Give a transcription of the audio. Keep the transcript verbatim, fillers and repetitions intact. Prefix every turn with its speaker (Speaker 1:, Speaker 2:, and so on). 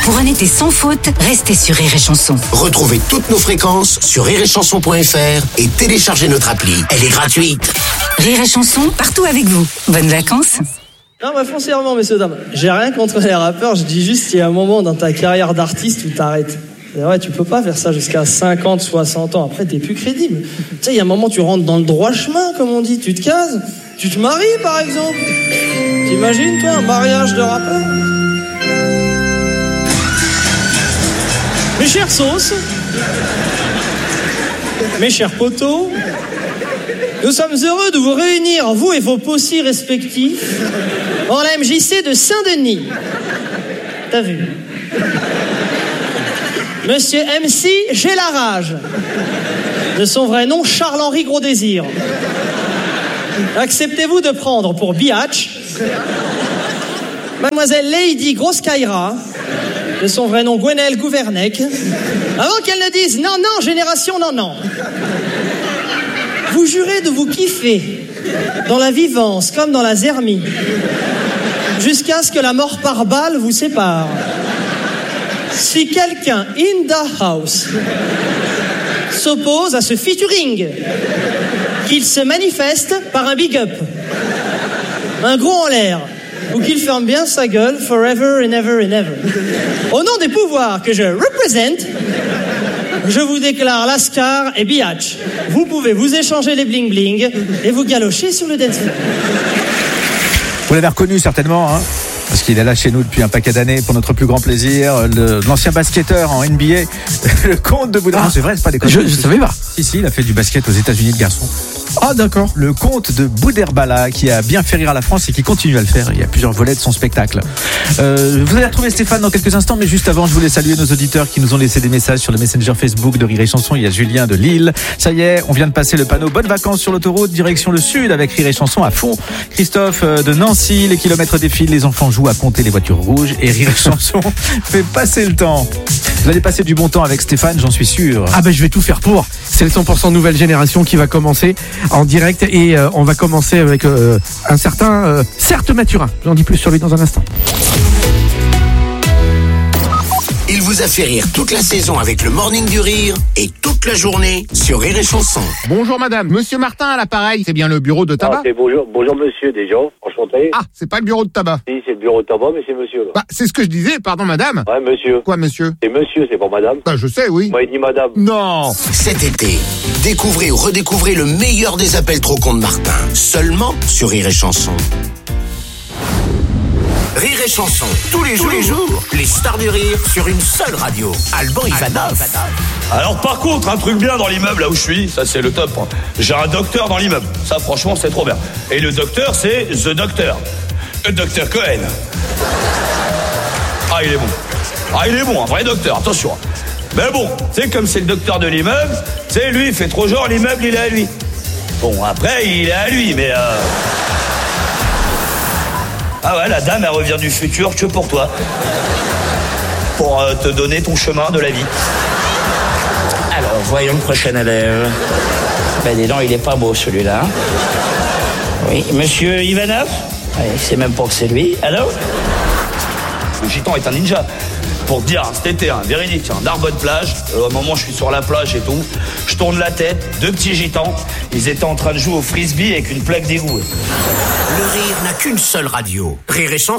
Speaker 1: Pour un été sans faute, restez sur Rire et Chanson.
Speaker 2: Retrouvez toutes nos fréquences sur rire et chanson point f r et téléchargez notre appli. Elle est gratuite.
Speaker 1: Rire et Chanson, partout avec vous. Bonnes vacances.
Speaker 3: Non, bah foncièrement, messieurs, dames. J'ai rien contre les rappeurs, je dis juste qu'il y a un moment dans ta carrière d'artiste où t'arrêtes. C'est vrai, tu peux pas faire ça jusqu'à cinquante, soixante ans. Après, t'es plus crédible. Tu sais, il y a un moment, tu rentres dans le droit chemin, comme on dit. Tu te cases. Tu te maries, par exemple. T'imagines, toi, un mariage de rappeur? Mes chères sauces, mes chers potos, nous sommes heureux de vous réunir, vous et vos possis respectifs, en la M J C de Saint-Denis. T'as vu? Monsieur M C, j'ai la rage. De son vrai nom, Charles-Henri Gros-Désir. Acceptez-vous de prendre pour biatch Mademoiselle Lady Grosse-Kaira, de son vrai nom Gwenelle Gouvernec, avant qu'elle ne dise non, non, génération, non, non. Vous jurez de vous kiffer dans la vivance comme dans la zermie, jusqu'à ce que la mort par balle vous sépare. Si quelqu'un in the house s'oppose à ce featuring, qu'il se manifeste par un big up, un gros en l'air, ou qu'il ferme bien sa gueule forever and ever and ever. Au nom des pouvoirs que je représente, je vous déclare Lascar et Biatch. Vous pouvez vous échanger les bling bling et vous galocher sur le dance floor.
Speaker 4: Vous l'avez reconnu certainement, hein, parce qu'il est là chez nous depuis un paquet d'années pour notre plus grand plaisir. Le, l'ancien basketteur en N B A, le comte de Bouddha. Ah, c'est vrai, c'est pas des
Speaker 5: Je, je savais pas.
Speaker 4: Si, si, il a fait du basket aux États-Unis de garçon.
Speaker 5: Ah, d'accord.
Speaker 4: Le comte de Boudherbala, qui a bien fait rire à la France et qui continue à le faire. Il y a plusieurs volets de son spectacle. Euh, vous allez retrouver Stéphane dans quelques instants, mais juste avant, je voulais saluer nos auditeurs qui nous ont laissé des messages sur le Messenger Facebook de Rire et Chanson. Il y a Julien de Lille. Ça y est, on vient de passer le panneau Bonnes vacances sur l'autoroute, direction le sud avec Rire et Chanson à fond. Christophe de Nancy, les kilomètres défilent, les enfants jouent à compter les voitures rouges et Rire et Chanson fait passer le temps. Vous allez passer du bon temps avec Stéphane, j'en suis sûr.
Speaker 5: Ah ben je vais tout faire pour. C'est le cent pour cent nouvelle génération qui va commencer en direct et euh, on va commencer avec euh, un certain euh, Certes Mathurin. J'en dis plus sur lui dans un instant.
Speaker 2: Il vous a fait rire toute la saison avec le Morning du Rire et toute la journée sur Rire et Chanson.
Speaker 6: Bonjour madame, monsieur Martin à l'appareil, c'est bien le bureau de tabac?
Speaker 7: Ah, c'est bonjour, bonjour monsieur déjà, enchanté.
Speaker 6: Ah, c'est pas le bureau de tabac?
Speaker 7: Si, c'est le bureau de tabac, mais c'est monsieur là.
Speaker 6: Bah, c'est ce que je disais, pardon madame.
Speaker 7: Ouais, monsieur.
Speaker 6: Quoi monsieur?
Speaker 7: C'est monsieur, c'est pas madame.
Speaker 6: Bah, je sais, oui.
Speaker 7: Moi, il dit madame.
Speaker 6: Non.
Speaker 2: Cet été, découvrez ou redécouvrez le meilleur des appels trop cons de Martin, seulement sur Rire et Chanson. Rire et Chanson, tous les, tous jours, les jours, les stars du rire sur une seule radio. Alban Ivanov.
Speaker 8: Alors par contre, un truc bien dans l'immeuble là où je suis, ça c'est le top. J'ai un docteur dans l'immeuble, ça franchement c'est trop bien. Et le docteur c'est The Doctor, le docteur Cohen. Ah il est bon, ah il est bon, un vrai docteur, attention. Mais bon, c'est comme c'est le docteur de l'immeuble, c'est lui il fait trop genre l'immeuble il est à lui. Bon après il est à lui mais... Euh... Ah ouais, la dame, elle revient du futur que pour toi. Pour euh, te donner ton chemin de la vie. Alors, voyons le prochain élève. Ben, dis donc, il est pas beau, celui-là. Oui, monsieur Ivanov? Ouais, c'est même pas que c'est lui. Allô? Le gitan est un ninja. Pour te dire, cet été, hein, véridique, hein, Narbonne plage. Euh, au moment où je suis sur la plage et tout, je tourne la tête, deux petits gitans. Ils étaient en train de jouer au frisbee avec une plaque d'égout.
Speaker 2: Le rire n'a qu'une seule radio. Rire et Chanson.